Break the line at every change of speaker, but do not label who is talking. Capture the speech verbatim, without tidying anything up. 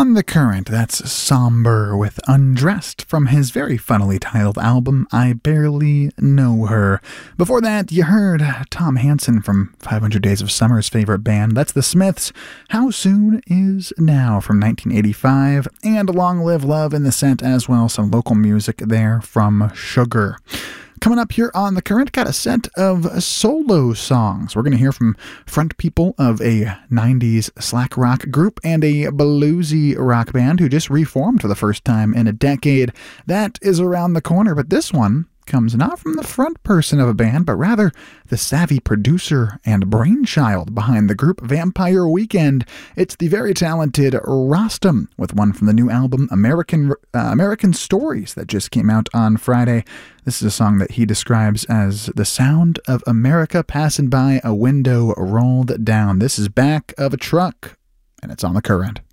On the Current, that's Somber with Undressed from his very funnily titled album, I Barely Know Her. Before that, you heard Tom Hansen from five hundred Days of Summer's favorite band, that's The Smiths, How Soon Is Now from nineteen eighty-five, and Long Live Love in the set as well, some local music there from Sugar. Coming up here on The Current, got a set of solo songs. We're going to hear from front people of a nineties slack rock group and a bluesy rock band who just reformed for the first time in a decade. That is around the corner, but this one comes not from the front person of a band, but rather the savvy producer and brainchild behind the group Vampire Weekend. It's the very talented Rostam with one from the new album American uh, American Stories that just came out on Friday. This is a song that he describes as the sound of America passing by a window rolled down. This is Back of a Truck, and it's on The Current.